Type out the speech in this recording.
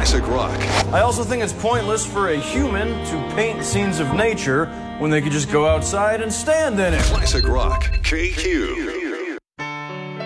Classic rock. I also think it's pointless for a human to paint scenes of nature when they could just go outside and stand in it. Classic rock. KQ.